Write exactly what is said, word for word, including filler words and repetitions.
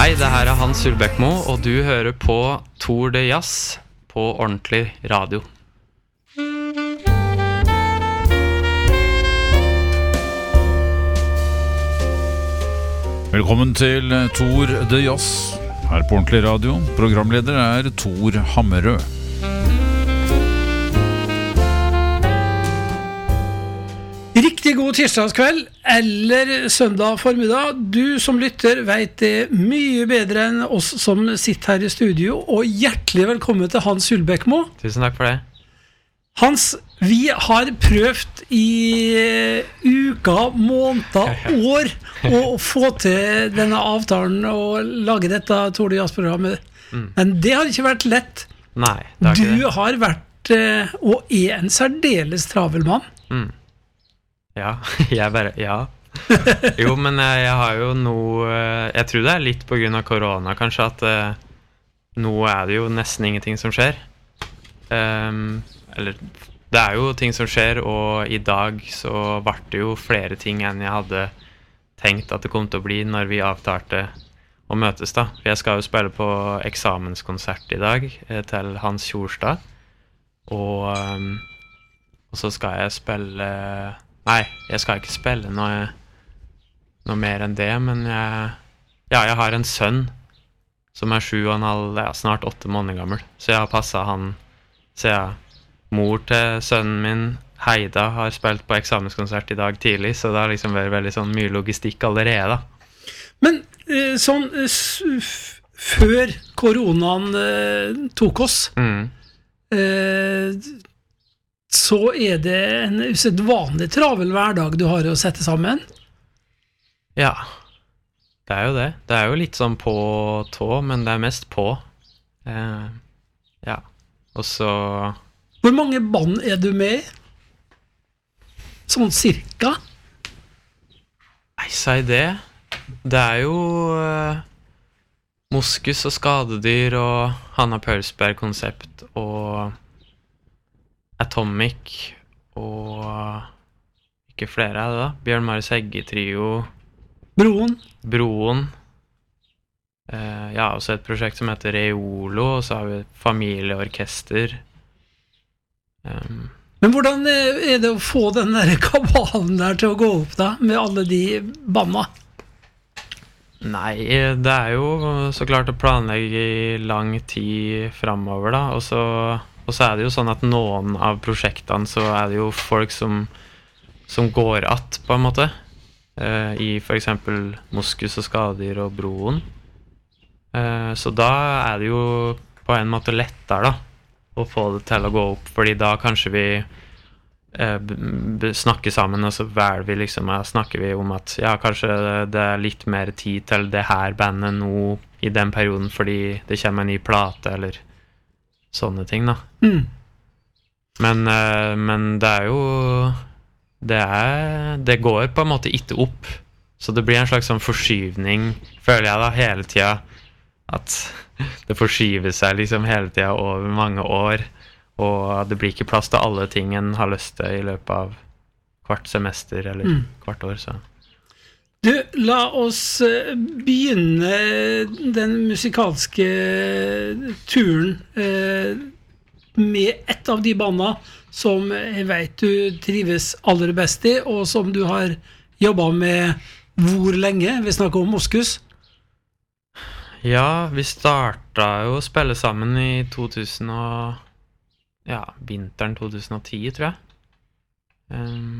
Hei, det her er Hans Sulbekmo, og du hører på Tour de Jazz på ordentlig radio. Velkommen til Tour de Jazz her på ordentlig radio. Programleder er Tor Hammerød. Riktig god tirsdagskveld eller søndag formiddag. Du som lytter vet det mye bedre enn oss som sitter her i studio, og hjertelig velkommen til Hans Sulbekmo. Tusen takk for det. Hans, vi har prøvd i uka, måneder, år å få til denne avtalen og lage dette Tour de Jazz-programmet. Mm. Men det har ikke vært lett. Nei, det har ikke det. Du har vært og er en særdeles travel mann. Mm. Ja, jeg bare, ja. Jo, men jeg, jeg har jo noe, jeg tror det er litt på grunn av korona kanskje, at uh, nå er det jo nesten ingenting som skjer. Um, eller, det er jo ting som skjer, og i dag så var det jo flere ting enn jeg hadde tenkt at det kom til å bli når vi avtalte å møtes da. For jeg skal jo spille på eksamenskonsert i dag eh, til Hans Kjorstad, og, um, og så skal jeg spille... Nei, jeg skal ikke spille noe, noe mer enn det, men jeg, ja, jeg har en sønn som er sju og en halv, ja, snart åtte måneder gammel. Så jeg har passet han, så jeg, mor til sønnen min, Heida, har spilt på eksamenskonsert i dag tidlig, så det har liksom vært veldig sånn mye logistikk allerede da. Men eh, sånn, eh, f- før koronaen eh, tok oss, mm. eh, så er det en usedvanlig travel hverdag du har å sette sammen. Ja, det er jo det. Det er jo litt sånn på tå, men det er mest på. Eh, ja, og så... Hvor mange band er du med i? Sånn cirka? Nei, si det. Det er jo uh, Moskus og Skadedyr og Hanna Pølsberg-konsept og... Atomic og ikke flere er det da. Bjørn Marius Hegge-trio. Broen. Broen. Eh, ja, også et prosjekt som heter Reolo, og så har vi et familieorkester. Um, Men hvordan er det å få den der kabalen der til å gå opp da, med alle de banda? Nei, det er jo så klart å planlegge i lang tid fremover da, og så... Og så er det jo sånn at noen av prosjektene så er det jo folk som, som går att på en måte. Eh, I for eksempel Moskus og Skadedyr og Broen. Eh, så da er det jo på en måte lettere da, å få det til å gå opp. Fordi da kanskje vi eh, b- b- snakker sammen, og så velger vi liksom, ja, snakker vi om at ja, kanskje det er litt mer tid til det her bandet nå i den perioden, fordi det kommer en ny plate, eller... sånne ting da. Mm. Men, uh, men det er jo det er det går på en måte ikke opp, så det blir en slags sånn forskyvning, føler jeg da, hele tiden, at det forskyver seg liksom hele tiden over mange år, og det blir ikke plass til alle ting en har lyst til i løpet av hvert semester eller mm. hvert år, så Du, la oss begynne den musikalske turen eh, med et av de bandene som jeg vet du trives aller best i, og som du har jobbet med hvor lenge? Vi snakker om Moskus. Ja, vi startet jo å spille sammen i to tusen og... Ja, vinteren to tusen og ti, tror jeg. Um,